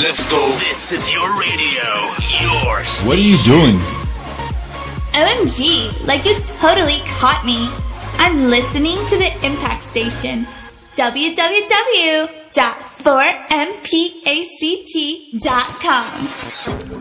Let's go. This is your radio. Your station. What are you doing? OMG, like you totally caught me. I'm listening to the Impact Station. www.4mpact.com